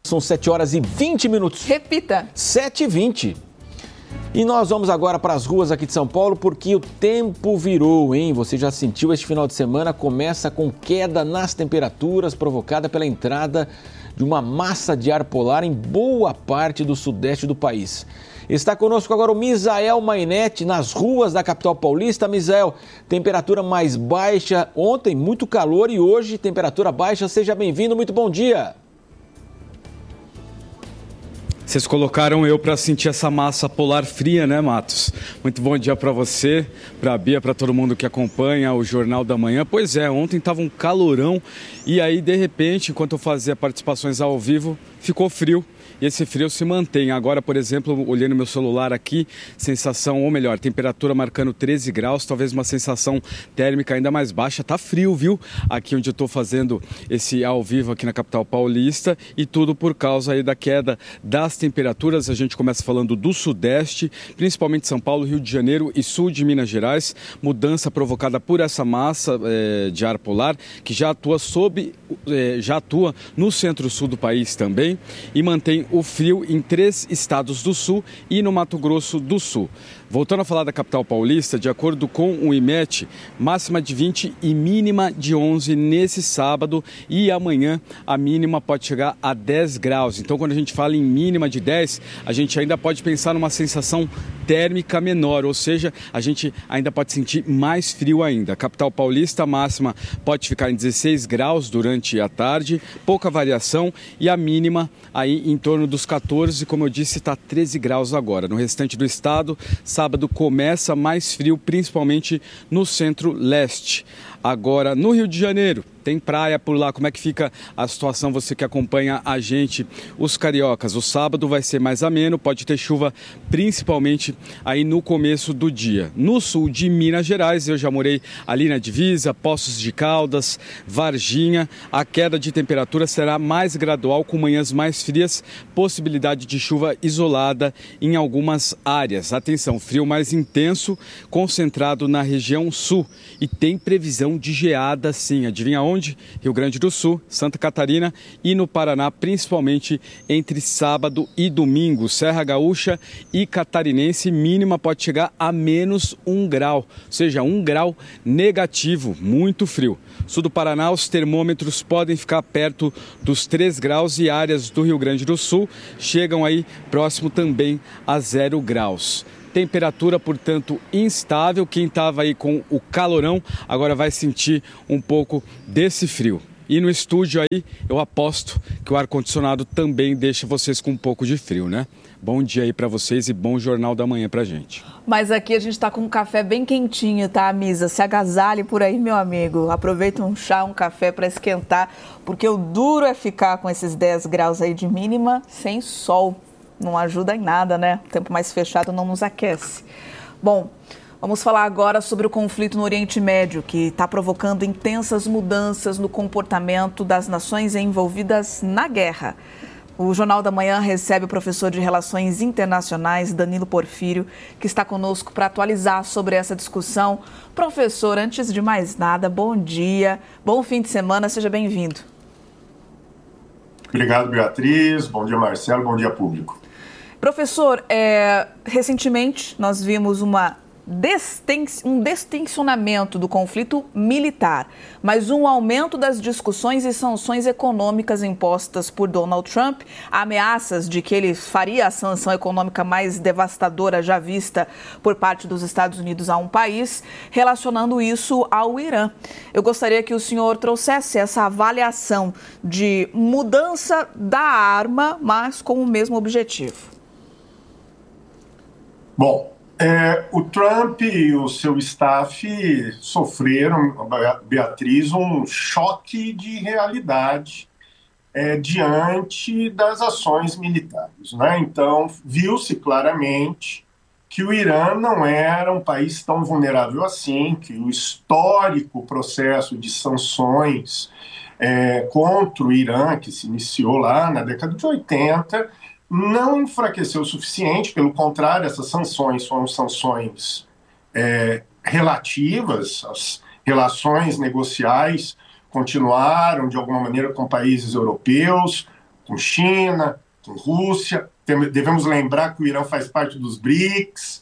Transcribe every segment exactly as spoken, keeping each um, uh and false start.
São sete horas e vinte minutos. Repita. sete e vinte. E nós vamos agora para as ruas aqui de São Paulo porque o tempo virou, hein? Você já sentiu, este final de semana começa com queda nas temperaturas provocada pela entrada de uma massa de ar polar em boa parte do sudeste do país. Está conosco agora o Misael Mainetti nas ruas da capital paulista. Misael, temperatura mais baixa ontem, muito calor e hoje temperatura baixa. Seja bem-vindo, muito bom dia. Vocês colocaram eu para sentir essa massa polar fria, né, Matos? Muito bom dia para você, para a Bia, para todo mundo que acompanha o Jornal da Manhã. Pois é, ontem estava um calorão e aí, de repente, enquanto eu fazia participações ao vivo, ficou frio. E esse frio se mantém. Agora, por exemplo, olhando meu celular aqui, sensação, ou melhor, temperatura marcando treze graus, talvez uma sensação térmica ainda mais baixa. Tá frio, viu? Aqui onde eu estou fazendo esse ao vivo aqui na capital paulista e tudo por causa aí da queda das temperaturas. A gente começa falando do sudeste, principalmente São Paulo, Rio de Janeiro e sul de Minas Gerais. Mudança provocada por essa massa é, de ar polar que já atua sob, é, já atua no centro-sul do país também e mantém o frio em três estados do sul e no Mato Grosso do Sul. Voltando a falar da capital paulista, de acordo com o IMET, máxima de vinte e mínima de onze nesse sábado e amanhã a mínima pode chegar a dez graus. Então, quando a gente fala em mínima de dez, a gente ainda pode pensar numa sensação térmica menor, ou seja, a gente ainda pode sentir mais frio ainda. A capital paulista, a máxima pode ficar em dezesseis graus durante a tarde, pouca variação e a mínima aí em torno dos quatorze, como eu disse, está treze graus agora. No restante do estado, sábado começa mais frio, principalmente no centro-leste. Agora, no Rio de Janeiro, tem praia por lá. Como é que fica a situação, você que acompanha a gente, os cariocas? O sábado vai ser mais ameno, pode ter chuva principalmente aí no começo do dia. No sul de Minas Gerais, eu já morei ali na divisa, Poços de Caldas, Varginha. A queda de temperatura será mais gradual, com manhãs mais frias, possibilidade de chuva isolada em algumas áreas. Atenção, frio mais intenso, concentrado na região sul e tem previsão de geada sim. Adivinha onde? Rio Grande do Sul, Santa Catarina e no Paraná, principalmente entre sábado e domingo. Serra Gaúcha e Catarinense, mínima pode chegar a menos um grau, ou seja, um grau negativo, muito frio. Sul do Paraná, os termômetros podem ficar perto dos três graus e áreas do Rio Grande do Sul chegam aí próximo também a zero graus. Temperatura, portanto, instável. Quem estava aí com o calorão agora vai sentir um pouco desse frio. E no estúdio aí, eu aposto que o ar-condicionado também deixa vocês com um pouco de frio, né? Bom dia aí para vocês e bom Jornal da Manhã pra gente. Mas aqui a gente está com um café bem quentinho, tá, Misa? Se agasalhe por aí, meu amigo. Aproveita um chá, um café para esquentar, porque o duro é ficar com esses dez graus aí de mínima sem sol. Não ajuda em nada, né? O tempo mais fechado não nos aquece. Bom, vamos falar agora sobre o conflito no Oriente Médio, que está provocando intensas mudanças no comportamento das nações envolvidas na guerra. O Jornal da Manhã recebe o professor de Relações Internacionais, Danilo Porfírio, que está conosco para atualizar sobre essa discussão. Professor, antes de mais nada, bom dia, bom fim de semana, seja bem-vindo. Obrigado, Beatriz. Bom dia, Marcelo. Bom dia, público. Professor, é, recentemente nós vimos uma desten- um destensionamento do conflito militar, mas um aumento das discussões e sanções econômicas impostas por Donald Trump, ameaças de que ele faria a sanção econômica mais devastadora já vista por parte dos Estados Unidos a um país, relacionando isso ao Irã. Eu gostaria que o senhor trouxesse essa avaliação de mudança da arma, mas com o mesmo objetivo. Bom, é, o Trump e o seu staff sofreram, Beatriz, um choque de realidade é, diante das ações militares, né? Então, viu-se claramente que o Irã não era um país tão vulnerável assim, que o histórico processo de sanções é, contra o Irã, que se iniciou lá na década de oitenta, não enfraqueceu o suficiente, pelo contrário, essas sanções foram sanções é, relativas, as relações negociais continuaram de alguma maneira com países europeus, com China, com Rússia. Devemos lembrar que o Irã faz parte dos BRICS.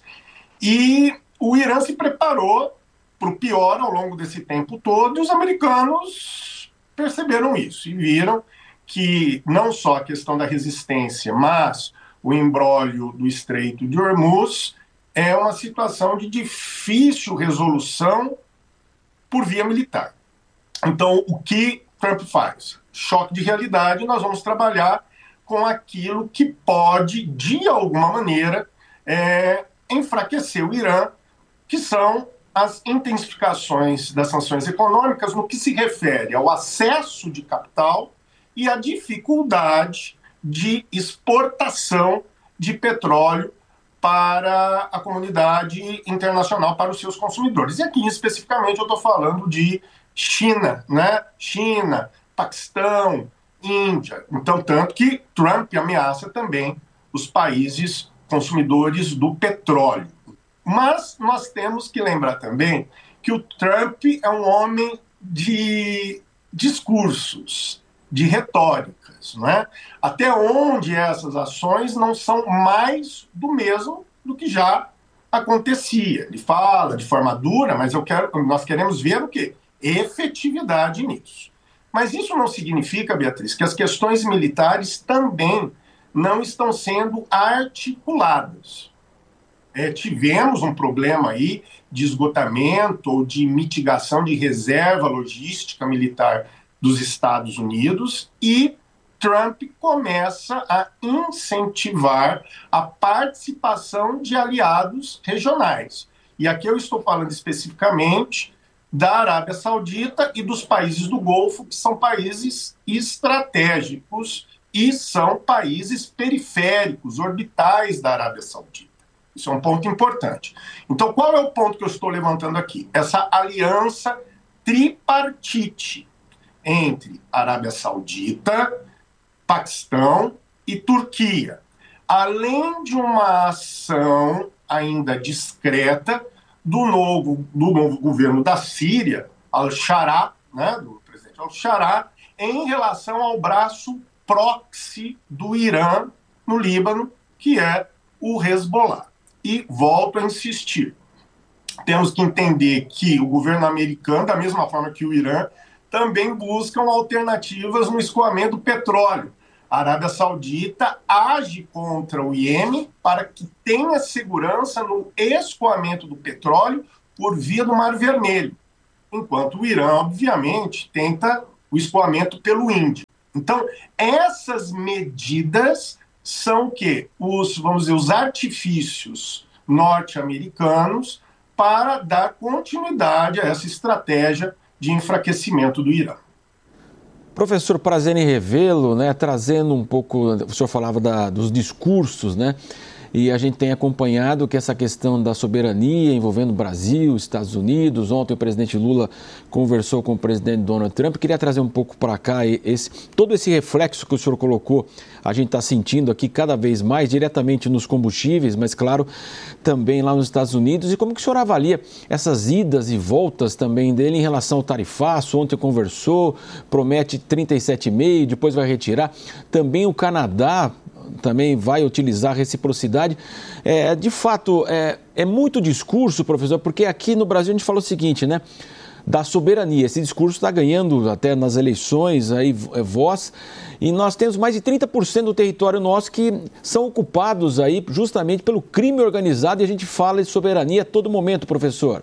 E o Irã se preparou para o pior ao longo desse tempo todo, e os americanos perceberam isso e viram que não só a questão da resistência, mas o imbróglio do Estreito de Hormuz é uma situação de difícil resolução por via militar. Então, o que Trump faz? Choque de realidade, nós vamos trabalhar com aquilo que pode, de alguma maneira, é, enfraquecer o Irã, que são as intensificações das sanções econômicas no que se refere ao acesso de capital e à dificuldade de exportação de petróleo para a comunidade internacional, para os seus consumidores. E aqui, especificamente, eu estou falando de China, né? China, Paquistão, Índia. Então, tanto que Trump ameaça também os países consumidores do petróleo. Mas nós temos que lembrar também que o Trump é um homem de discursos, de retóricas, não é? Até onde essas ações não são mais do mesmo do que já acontecia. Ele fala de forma dura, mas eu quero, nós queremos ver o quê? Efetividade nisso. Mas isso não significa, Beatriz, que as questões militares também não estão sendo articuladas. É, tivemos um problema aí de esgotamento ou de mitigação de reserva logística militar dos Estados Unidos e Trump começa a incentivar a participação de aliados regionais. E aqui eu estou falando especificamente da Arábia Saudita e dos países do Golfo, que são países estratégicos e são países periféricos, orbitais da Arábia Saudita. Isso é um ponto importante. Então, qual é o ponto que eu estou levantando aqui? Essa aliança tripartite entre Arábia Saudita, Paquistão e Turquia. Além de uma ação ainda discreta do novo, do novo governo da Síria, Al-Sharaa, né, do presidente Al-Sharaa, em relação ao braço proxy do Irã no Líbano, que é o Hezbollah. E volto a insistir, temos que entender que o governo americano, da mesma forma que o Irã, também buscam alternativas no escoamento do petróleo. A Arábia Saudita age contra o Iêmen para que tenha segurança no escoamento do petróleo por via do Mar Vermelho, enquanto o Irã, obviamente, tenta o escoamento pelo Índico. Então, essas medidas são que os, vamos dizer, os artifícios norte-americanos para dar continuidade a essa estratégia de enfraquecimento do Irã. Professor, prazer em revê-lo, né, trazendo um pouco, o senhor falava da, dos discursos, né, e a gente tem acompanhado que essa questão da soberania envolvendo Brasil, Estados Unidos, ontem o presidente Lula conversou com o presidente Donald Trump, queria trazer um pouco para cá esse, todo esse reflexo que o senhor colocou, a gente está sentindo aqui cada vez mais diretamente nos combustíveis, mas claro, também lá nos Estados Unidos, e como que o senhor avalia essas idas e voltas também dele em relação ao tarifaço, ontem conversou, promete trinta e sete vírgula cinco, depois vai retirar, também o Canadá também vai utilizar reciprocidade. É, de fato, é, é muito discurso, professor, porque aqui no Brasil a gente falou o seguinte, né? Da soberania. Esse discurso está ganhando até nas eleições aí, voz, e nós temos mais de trinta por cento do território nosso que são ocupados aí justamente pelo crime organizado, e a gente fala de soberania a todo momento, professor.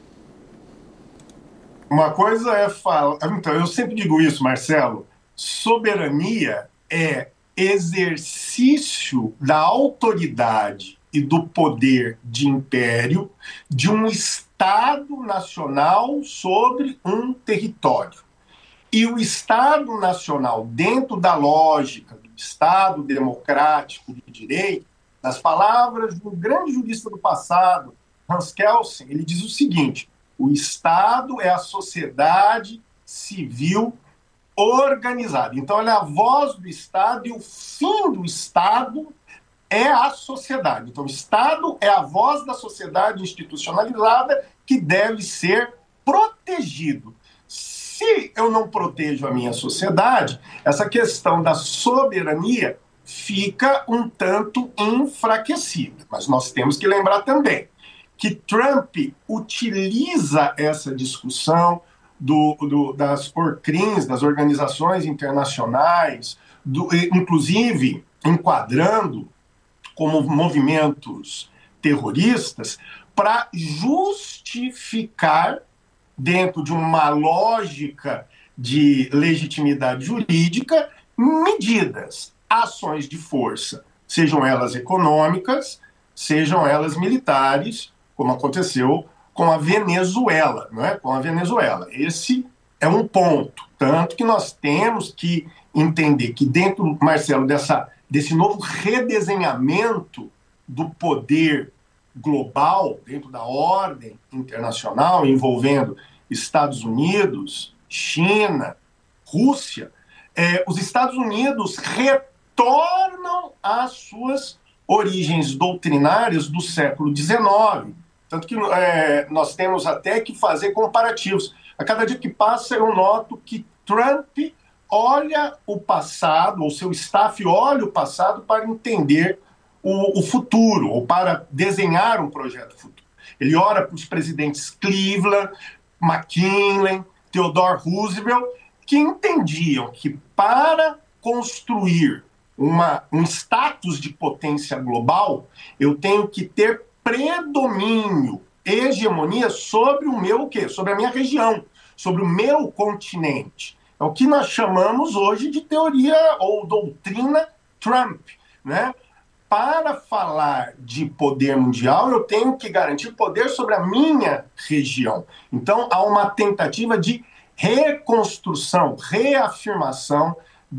Uma coisa é falar... Então, eu sempre digo isso, Marcelo. Soberania é exercício da autoridade e do poder de império de um Estado nacional sobre um território. E o Estado nacional, dentro da lógica do Estado democrático de direito, nas palavras do grande jurista do passado, Hans Kelsen, ele diz o seguinte: o Estado é a sociedade civil organizada. Então, ela é a voz do Estado e o fim do Estado é a sociedade. Então, o Estado é a voz da sociedade institucionalizada que deve ser protegido. se eu não protejo a minha sociedade, essa questão da soberania fica um tanto enfraquecida. Mas nós temos que lembrar também que Trump utiliza essa discussão do, do, das O R C R Is, das organizações internacionais, do, inclusive enquadrando como movimentos terroristas, para justificar, dentro de uma lógica de legitimidade jurídica, medidas, ações de força, sejam elas econômicas, sejam elas militares, como aconteceu com a Venezuela, não é? Com a Venezuela. Esse é um ponto, tanto que nós temos que entender que dentro, Marcelo, dessa, desse novo redesenhamento do poder global, dentro da ordem internacional, envolvendo Estados Unidos, China, Rússia, é, os Estados Unidos retornam às suas origens doutrinárias do século dezenove. Tanto que é, nós temos até que fazer comparativos. A cada dia que passa, eu noto que Trump olha o passado, ou seu staff olha o passado para entender o, o futuro, ou para desenhar um projeto futuro. Ele olha para os presidentes Cleveland, McKinley, Theodore Roosevelt, que entendiam que para construir uma, um status de potência global, eu tenho que ter predomínio, hegemonia sobre o meu o quê? Sobre a minha região, sobre o meu continente. É o que nós chamamos hoje de teoria ou doutrina Trump, né? Para falar de poder mundial, eu tenho que garantir poder sobre a minha região. Então, há uma tentativa de reconstrução, reafirmação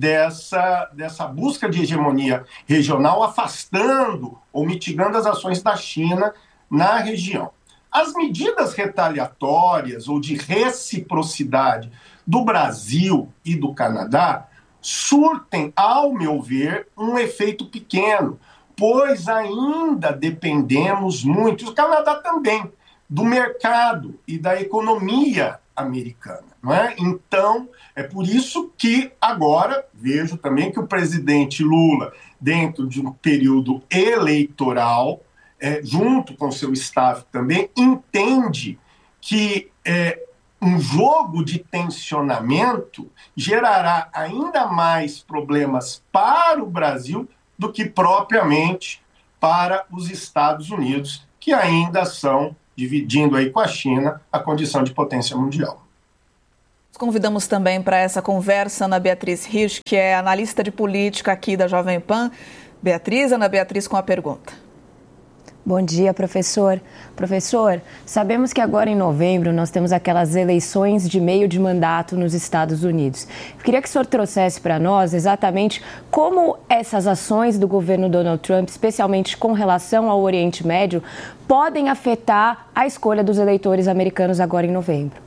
dessa, dessa busca de hegemonia regional, afastando ou mitigando as ações da China na região. As medidas retaliatórias ou de reciprocidade do Brasil e do Canadá surtem, ao meu ver, um efeito pequeno, pois ainda dependemos muito, o Canadá também, do mercado e da economia americana, não é? Então, é por isso que agora vejo também que o presidente Lula, dentro de um período eleitoral, é, junto com seu staff também, entende que é, um jogo de tensionamento gerará ainda mais problemas para o Brasil do que propriamente para os Estados Unidos, que ainda são, dividindo aí com a China, a condição de potência mundial. Convidamos também para essa conversa Ana Beatriz Hirsch, que é analista de política aqui da Jovem Pan. Beatriz, Ana Beatriz com a pergunta. Bom dia, professor. Professor, sabemos que agora em novembro nós temos aquelas eleições de meio de mandato nos Estados Unidos. Eu queria que o senhor trouxesse para nós exatamente como essas ações do governo Donald Trump, especialmente com relação ao Oriente Médio, podem afetar a escolha dos eleitores americanos agora em novembro.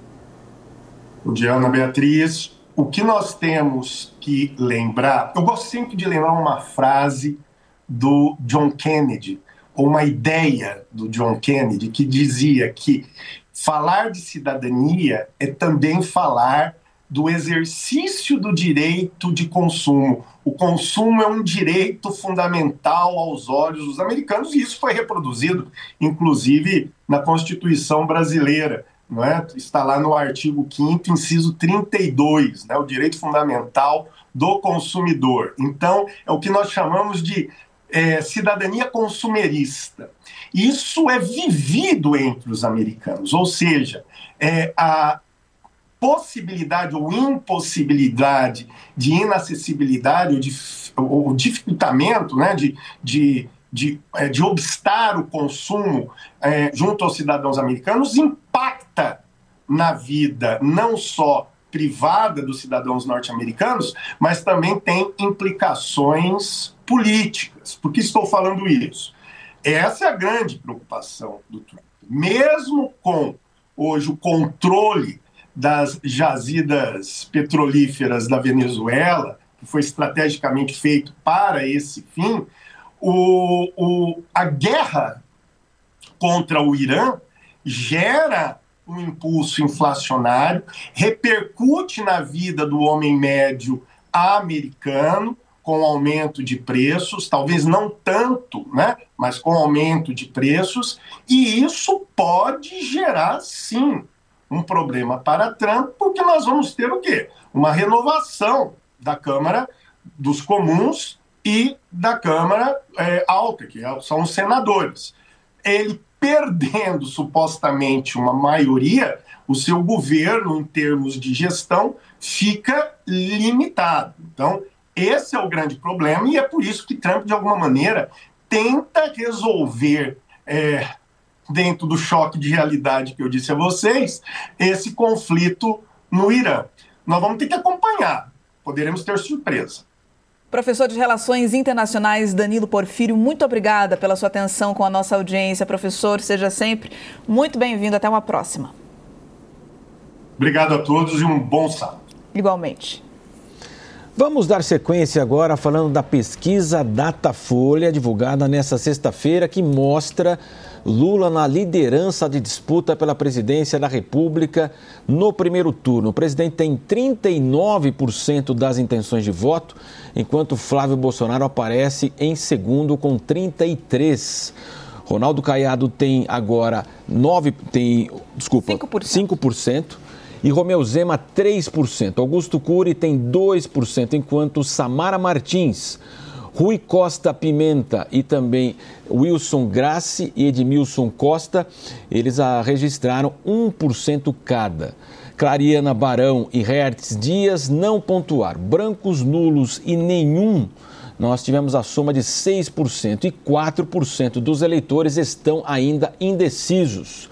Bom dia, Ana Beatriz. O que nós temos que lembrar, eu gosto sempre de lembrar uma frase do John Kennedy, uma ideia do John Kennedy, que dizia que falar de cidadania é também falar do exercício do direito de consumo. O consumo é um direito fundamental aos olhos dos americanos, e isso foi reproduzido, inclusive, na Constituição brasileira. Não é? Está lá no artigo quinto, inciso trinta e dois, né? O direito fundamental do consumidor. Então, é o que nós chamamos de É, cidadania consumerista. Isso é vivido entre os americanos, ou seja, é, a possibilidade ou impossibilidade de inacessibilidade ou de ou dificultamento, né, de, de, de, de obstar o consumo é, junto aos cidadãos americanos impacta na vida não só privada dos cidadãos norte-americanos, mas também tem implicações políticas. Por que estou falando isso? Essa é a grande preocupação do Trump. Mesmo com, hoje, o controle das jazidas petrolíferas da Venezuela, que foi estrategicamente feito para esse fim, o, o, a guerra contra o Irã gera um impulso inflacionário, repercute na vida do homem médio americano, com aumento de preços, talvez não tanto, né, mas com aumento de preços, e isso pode gerar, sim, um problema para Trump, porque nós vamos ter o quê? Uma renovação da Câmara dos Comuns e da Câmara é, Alta, que são os senadores. Ele perdendo supostamente uma maioria, o seu governo, em termos de gestão, fica limitado. Então, esse é o grande problema, e é por isso que Trump, de alguma maneira, tenta resolver, é, dentro do choque de realidade que eu disse a vocês, esse conflito no Irã. Nós vamos ter que acompanhar, poderemos ter surpresa. Professor de Relações Internacionais Danilo Porfírio, muito obrigada pela sua atenção com a nossa audiência. Professor, seja sempre muito bem-vindo. Até uma próxima. Obrigado a todos e um bom sábado. Igualmente. Vamos dar sequência agora falando da pesquisa Datafolha, divulgada nesta sexta-feira, que mostra Lula na liderança de disputa pela presidência da República no primeiro turno. O presidente tem trinta e nove por cento das intenções de voto, enquanto Flávio Bolsonaro aparece em segundo com trinta e três por cento. Ronaldo Caiado tem agora nove, tem, desculpa, cinco por cento. cinco por cento. E Romeu Zema, três por cento. Augusto Cury tem dois por cento, enquanto Samara Martins, Rui Costa Pimenta e também Wilson Grassi e Edmilson Costa, eles a registraram um por cento cada. Clariana Barão e Hertz Dias não pontuaram. Brancos, nulos e nenhum, nós tivemos a soma de seis por cento, e quatro por cento dos eleitores estão ainda indecisos.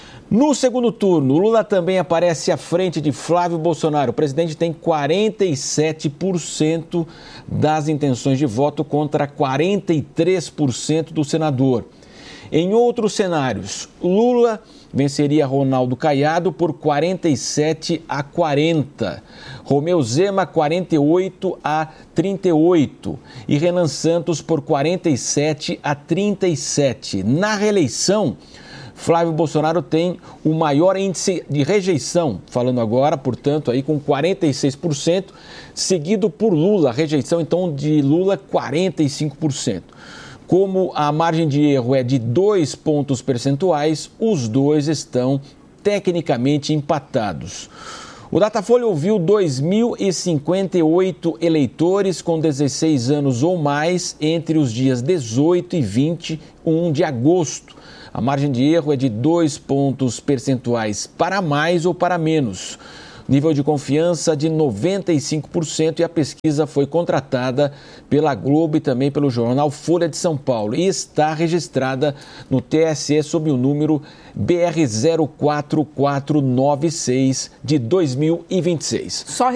No segundo turno, Lula também aparece à frente de Flávio Bolsonaro. O presidente tem quarenta e sete por cento das intenções de voto contra quarenta e três por cento do senador. Em outros cenários, Lula venceria Ronaldo Caiado por quarenta e sete a quarenta. Romeu Zema, quarenta e oito a trinta e oito. E Renan Santos por quarenta e sete a trinta e sete. Na reeleição, Flávio Bolsonaro tem o maior índice de rejeição, falando agora, portanto, aí com quarenta e seis por cento, seguido por Lula, rejeição então de Lula quarenta e cinco por cento. Como a margem de erro é de dois pontos percentuais, os dois estão tecnicamente empatados. O Datafolha ouviu dois mil e cinquenta e oito eleitores com dezesseis anos ou mais entre os dias dezoito e vinte e um de agosto. A margem de erro é de dois pontos percentuais para mais ou para menos. Nível de confiança de noventa e cinco por cento, e a pesquisa foi contratada pela Globo e também pelo jornal Folha de São Paulo e está registrada no T S E sob o número B R zero quatro quatro nove seis de dois mil e vinte e seis. Só